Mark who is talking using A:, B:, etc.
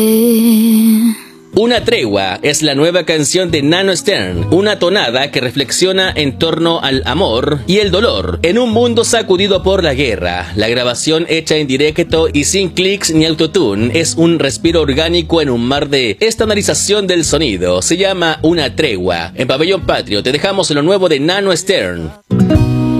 A: Una tregua es la nueva canción de Nano Stern, una tonada que reflexiona en torno al amor y el dolor en un mundo sacudido por la guerra. La grabación hecha en directo y sin clics ni autotune es un respiro orgánico en un mar de estandarización del sonido. Se llama Una tregua. En Pabellón Patrio te dejamos lo nuevo de Nano Stern.